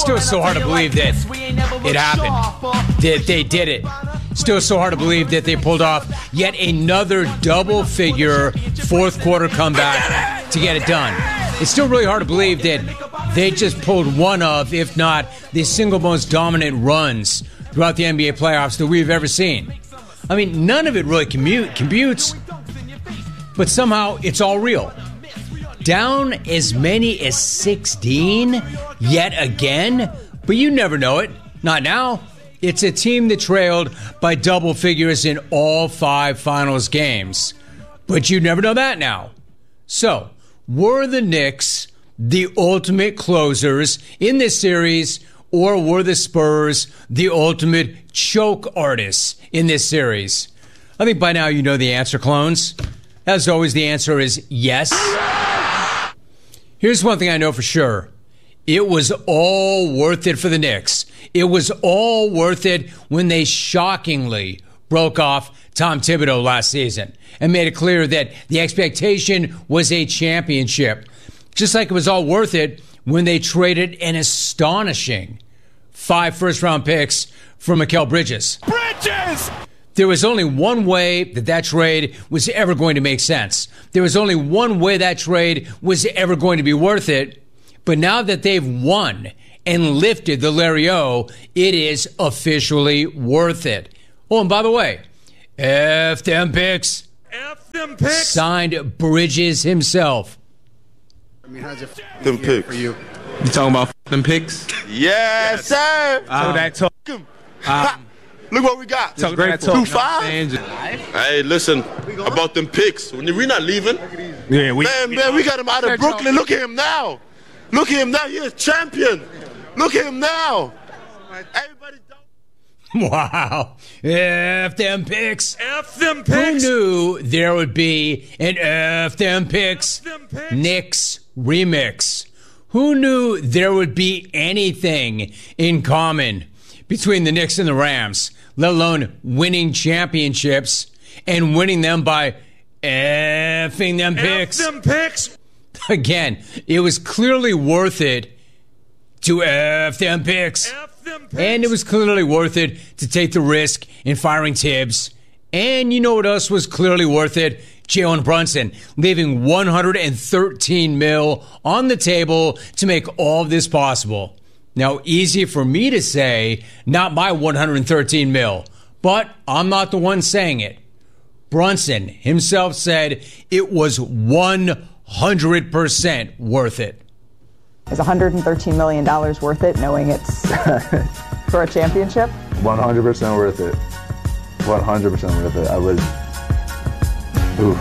Still so hard to believe that it happened, that they did it. Still so hard to believe that they pulled off yet another double-figure fourth-quarter comeback to get it done. It's still really hard to believe that they just pulled one of, if not the single most dominant runs throughout the NBA playoffs that we've ever seen. I mean, none of it really computes, but somehow it's all real. Down as many as 16 yet again, but you never know it. Not now. It's a team that trailed by double figures in all 5 finals games, but you never know that now. So, were the Knicks the ultimate closers in this series, or were the Spurs the ultimate choke artists in this series? I think by now you know the answer, clones. As always, the answer is yes. Here's one thing I know for sure. It was all worth it for the Knicks. It was all worth it when they shockingly broke off Tom Thibodeau last season and made it clear that the expectation was a championship. Just like it was all worth it when they traded an astonishing 5 first-round picks for Mikal Bridges. There was only one way that trade was ever going to make sense. There was only one way that trade was ever going to be worth it. But now that they've won and lifted the Larry O, it is officially worth it. Oh, and by the way, F them picks. F them picks. Signed Bridges himself. I mean, how's it them picks for you? You talking about them picks? Yes, sir. So that talk. Look what we got. So great talk. 2-5. Hey, listen about them picks. We're not leaving. Yeah, man, we got him out of Brooklyn. Look at him now. Look at him now. He's a champion. Look at him now. Everybody. Wow. F them picks. F them Who picks. knew there would be an F them picks Knicks remix? Who knew there would be anything in common between the Knicks and the Rams, let alone winning championships and winning them by effing them picks? F them picks. Again, it was clearly worth it to F them picks. F them picks. And it was clearly worth it to take the risk in firing Tibbs. And you know what else was clearly worth it? Jalen Brunson, leaving $113 million on the table to make all of this possible. Now, easy for me to say, not my $113 million, but I'm not the one saying it. Brunson himself said it was 100% worth it. Is $113 million worth it, knowing it's for a championship? 100% worth it. 100% worth it. I was... Oof.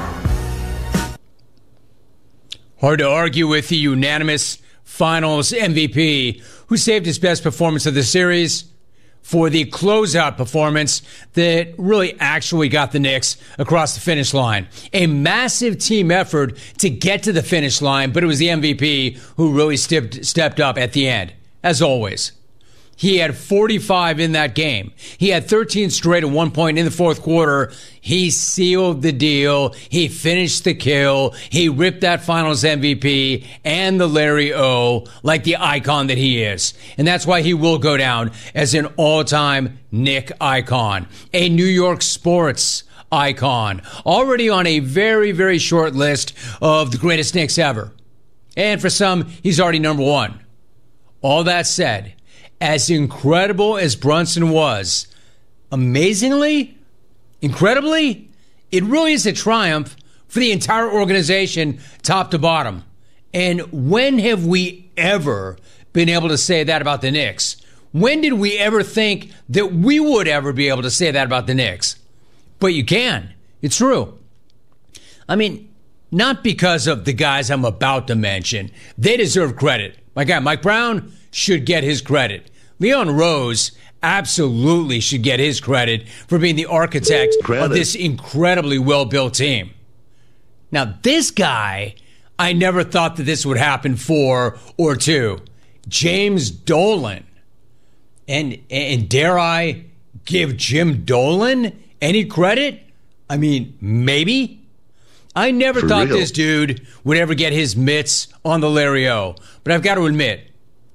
Hard to argue with the unanimous Finals MVP, who saved his best performance of the series for the closeout performance that really actually got the Knicks across the finish line. A massive team effort to get to the finish line, but it was the MVP who really stepped up at the end, as always. He had 45 in that game. He had 13 straight at one point in the fourth quarter. He sealed the deal. He finished the kill. He ripped that Finals MVP and the Larry O like the icon that he is. And that's why he will go down as an all-time Knick icon, a New York sports icon, already on a very, very short list of the greatest Knicks ever. And for some, he's already number one. All that said, as incredible as Brunson was, amazingly, incredibly, it really is a triumph for the entire organization, top to bottom. And when have we ever been able to say that about the Knicks? When did we ever think that we would ever be able to say that about the Knicks? But you can. It's true. I mean, not because of the guys I'm about to mention. They deserve credit. My guy, Mike Brown, should get his credit. Leon Rose absolutely should get his credit for being the architect of this incredibly well-built team. Now, this guy, I never thought that this would happen for or to. James Dolan. And dare I give Jim Dolan any credit? I mean, maybe. I never thought this dude would ever get his mitts on the Larry O. But I've got to admit,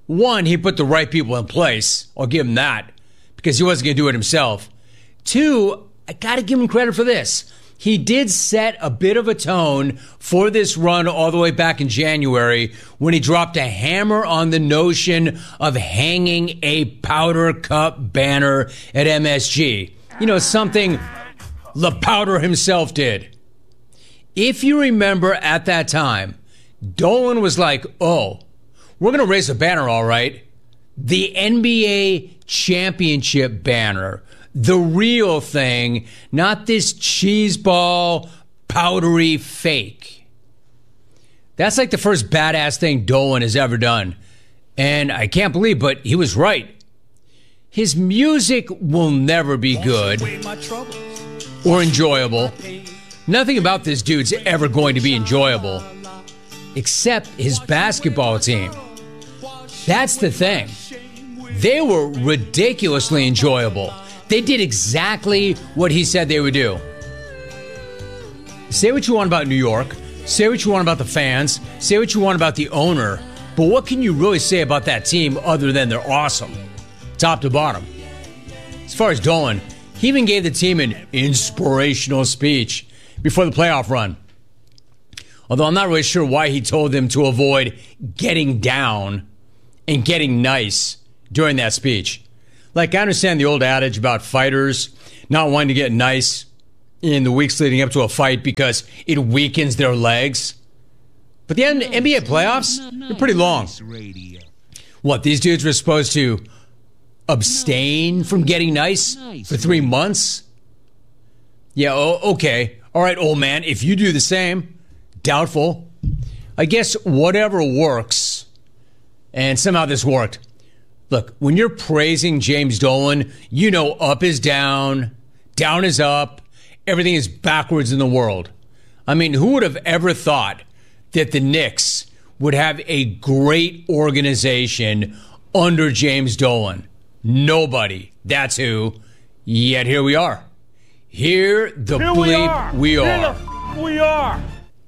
One, he put the right people in place. I'll give him that because he wasn't going to do it himself. Two, I got to give him credit for this. He did set a bit of a tone for this run all the way back in January when he dropped a hammer on the notion of hanging a powder cup banner at MSG. You know, something the Powder himself did. If you remember at that time, Dolan was like, oh, we're going to raise a banner, all right. The NBA championship banner. The real thing, not this cheeseball, powdery fake. That's like the first badass thing Dolan has ever done. And I can't believe, but he was right. His music will never be good or enjoyable. Nothing about this dude's ever going to be enjoyable, except his basketball team. That's the thing. They were ridiculously enjoyable. They did exactly what he said they would do. Say what you want about New York. Say what you want about the fans. Say what you want about the owner. But what can you really say about that team other than they're awesome? Top to bottom. As far as Dolan, he even gave the team an inspirational speech before the playoff run. Although I'm not really sure why he told them to avoid getting down and getting nice during that speech. Like, I understand the old adage about fighters not wanting to get nice in the weeks leading up to a fight because it weakens their legs. But the NBA playoffs, they're pretty long. What, these dudes were supposed to abstain from getting nice for 3 months? Yeah, okay. All right, old man, if you do the same, doubtful. I guess whatever works, and somehow this worked. Look, when you're praising James Dolan, you know up is down, down is up, everything is backwards in the world. I mean, who would have ever thought that the Knicks would have a great organization under James Dolan? Nobody. That's who. Yet here we are. Here the bleep we are. We are.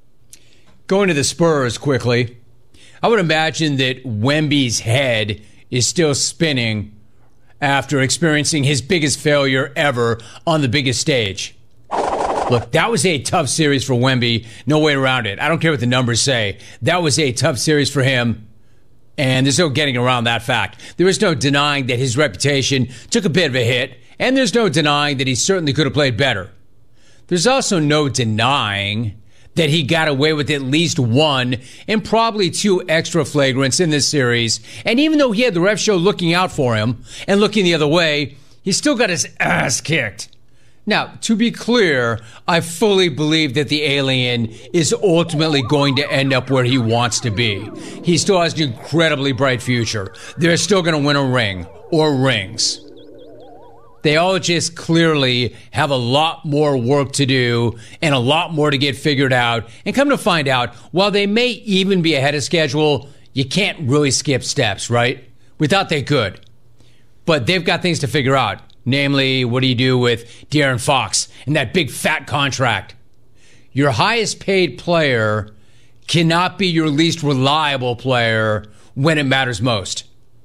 Going to the Spurs quickly. I would imagine that Wemby's head is still spinning after experiencing his biggest failure ever on the biggest stage. Look, that was a tough series for Wemby. No way around it. I don't care what the numbers say. That was a tough series for him, and there's no getting around that fact. There is no denying that his reputation took a bit of a hit, and there's no denying that he certainly could have played better. There's also no denying that he got away with at least one and probably two extra flagrants in this series. And even though he had the ref show looking out for him and looking the other way, he still got his ass kicked. Now, to be clear, I fully believe that the alien is ultimately going to end up where he wants to be. He still has an incredibly bright future. They're still going to win a ring or rings. They all just clearly have a lot more work to do and a lot more to get figured out. And come to find out, while they may even be ahead of schedule, you can't really skip steps, right? We thought they could. But they've got things to figure out. Namely, what do you do with De'Aaron Fox and that big fat contract? Your highest paid player cannot be your least reliable player when it matters most.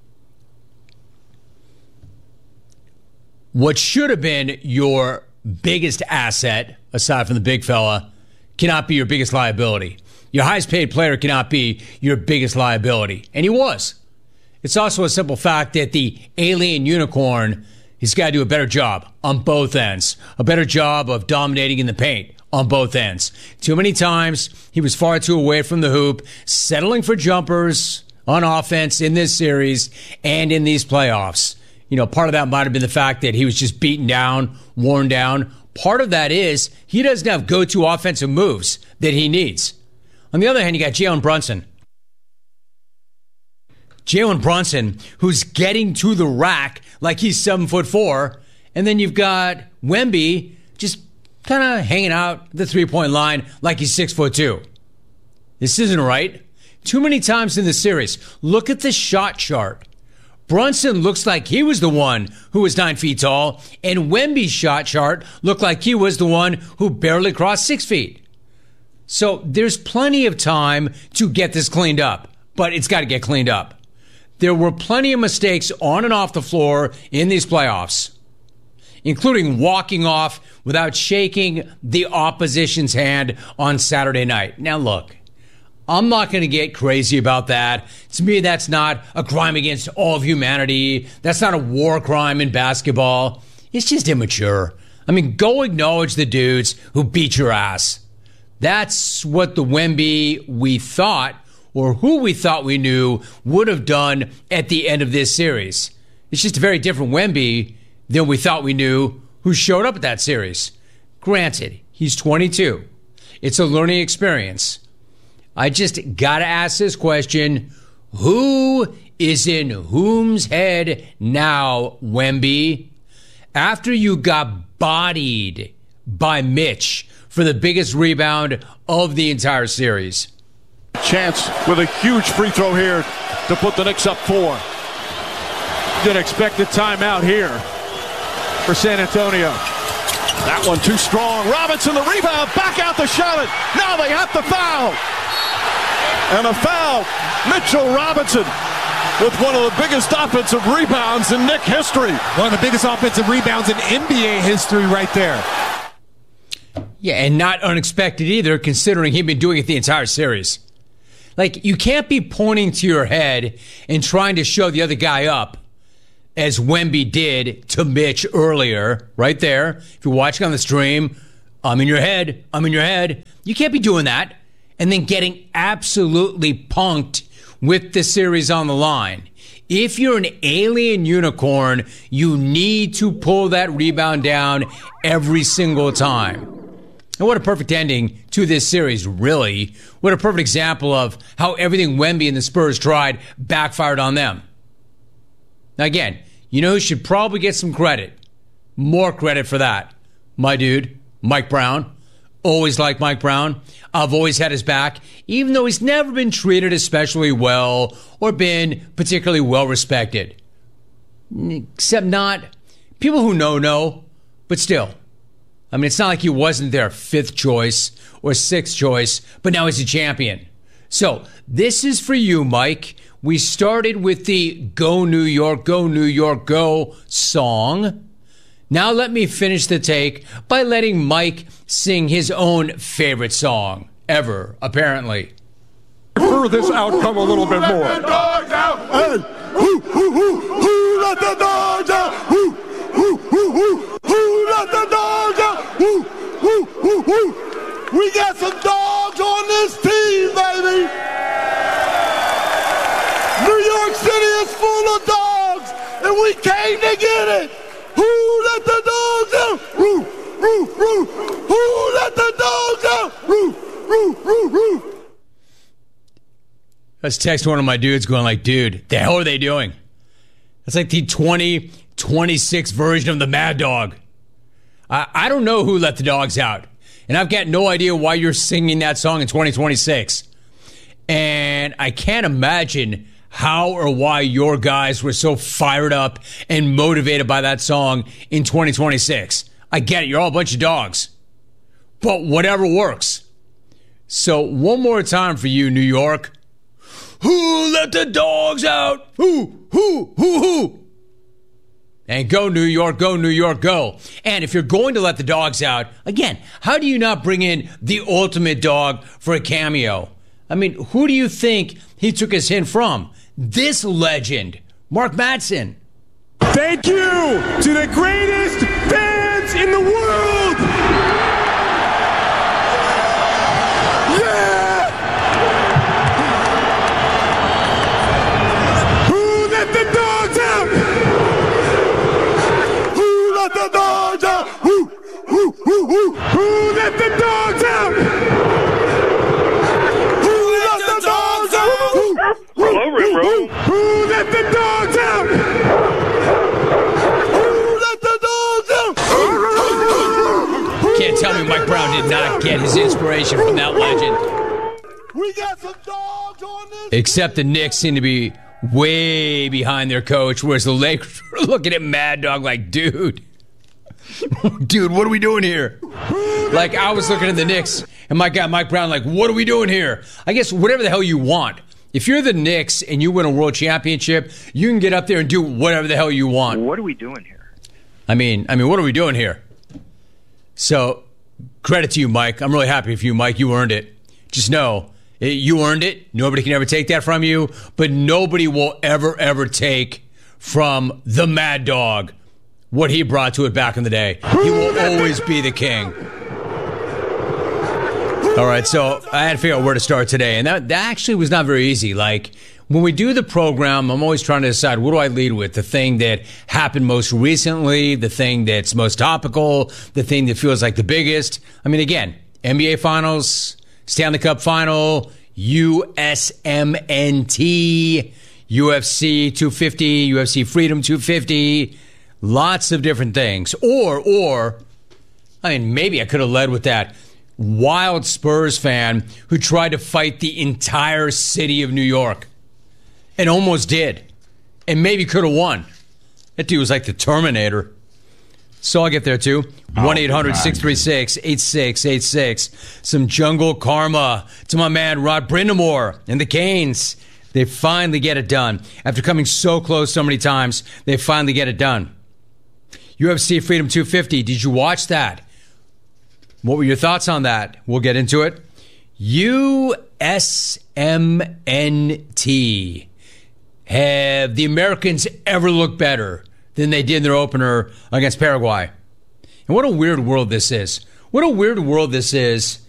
What should have been your biggest asset, aside from the big fella, cannot be your biggest liability. Your highest paid player cannot be your biggest liability. And he was. It's also a simple fact that the alien unicorn, he's got to do a better job on both ends. A better job of dominating in the paint on both ends. Too many times, he was far too away from the hoop, settling for jumpers on offense in this series and in these playoffs. You know, part of that might have been the fact that he was just beaten down, worn down. Part of that is he doesn't have go-to offensive moves that he needs. On the other hand, you got Jalen Brunson. Jalen Brunson, who's getting to the rack like he's 7'4", and then you've got Wemby just kind of hanging out the three-point line like he's 6'2". This isn't right. Too many times in the series, look at the shot chart. Brunson looks like he was the one who was 9 feet tall, and Wemby's shot chart looked like he was the one who barely crossed 6 feet. So there's plenty of time to get this cleaned up, but it's got to get cleaned up. there were plenty of mistakes on and off the floor in these playoffs, including walking off without shaking the opposition's hand on Saturday night. Now, look, I'm not going to get crazy about that. To me, that's not a crime against all of humanity. That's not a war crime in basketball. It's just immature. I mean, go acknowledge the dudes who beat your ass. That's what the Wemby we thought, or who we thought we knew, would have done at the end of this series. It's just a very different Wemby than we thought we knew who showed up at that series. Granted, he's 22. It's a learning experience. I just gotta ask this question. Who is in whom's head now, Wemby? After you got bodied by Mitch for the biggest rebound of the entire series. Chance with a huge free throw here to put the Knicks up 4. Didn't expect a timeout here for San Antonio. That one too strong. Robinson the rebound, back out to Charlotte. Now they have to foul. And a foul. Mitchell Robinson with one of the biggest offensive rebounds in Knick history. One of the biggest offensive rebounds in NBA history right there. Yeah, and not unexpected either, considering he'd been doing it the entire series. Like, you can't be pointing to your head and trying to show the other guy up, as Wemby did to Mitch earlier, right there. If you're watching on the stream, I'm in your head. You can't be doing that and then getting absolutely punked with the series on the line. If you're an alien unicorn, you need to pull that rebound down every single time. And what a perfect ending to this series, really. What a perfect example of how everything Wemby and the Spurs tried backfired on them. Now again, you know who should probably get some credit? More credit for that. My dude, Mike Brown. Always liked Mike Brown. I've always had his back, even though he's never been treated especially well or been particularly well respected. Except not people who know, but still. I mean, it's not like he wasn't their 5th choice or 6th choice, but now he's a champion. So this is for you, Mike. We started with the Go New York, Go song. Now let me finish the take by letting Mike sing his own favorite song ever, apparently. For this outcome a little bit more. Let the dogs out. Hey, who let the dogs out? Who let the dogs out? We got some dogs on this team, baby. New York City is full of dogs, and we came to get it. Who let the dogs out? Who let the dogs out? I was texting one of my dudes going like, dude, the hell are they doing? That's like the 2026 version of the Mad Dog. I don't know who let the dogs out. And I've got no idea why you're singing that song in 2026. And I can't imagine how or why your guys were so fired up and motivated by that song in 2026. I get it. You're all a bunch of dogs. But whatever works. So one more time for you, New York. Who let the dogs out? Who? And go, New York, go. And if you're going to let the dogs out, again, how do you not bring in the ultimate dog for a cameo? I mean, who do you think he took his hint from? This legend, Mark Madsen. Thank you to the greatest fans in the world. Yeah! Who let the dogs out? Who let the dogs out? Who let the dogs out? Who let the dogs out? Hello, Rim Room. Who let the dogs out? Who let the dogs out? Can't tell me Mike Brown did not get his inspiration from that legend. We got some dogs on this. Except the Knicks seem to be way behind their coach, whereas the Lakers were looking at Mad Dog like, dude, what are we doing here? Like, I was looking at the Knicks, and my guy Mike Brown like, what are we doing here? I guess whatever the hell you want. If you're the Knicks and you win a world championship, you can get up there and do whatever the hell you want. What are we doing here? I mean, what are we doing here? So, credit to you, Mike. I'm really happy for you, Mike. You earned it. Just know, you earned it. Nobody can ever take that from you, but nobody will ever take from the Mad Dog what he brought to it back in the day. He will always be the king. All right, so I had to figure out where to start today, and that actually was not very easy. Like, when we do the program, I'm always trying to decide, what do I lead with? The thing that happened most recently, the thing that's most topical, the thing that feels like the biggest. I mean, again, NBA Finals, Stanley Cup Final, USMNT, UFC 250, UFC Freedom 250, lots of different things. Or, I mean, maybe I could have led with that wild Spurs fan who tried to fight the entire city of New York and almost did, and maybe could have won. That dude was like the Terminator. So I'll get there too. 1-800-636-8686. Some jungle karma to my man Rod Brindamore and the Canes. They finally get it done. After coming so close so many times, they finally get it done. UFC Freedom 250, did you watch that? What were your thoughts on that? We'll get into it. USMNT. Have the Americans ever looked better than they did in their opener against Paraguay? And what a weird world this is. What a weird world this is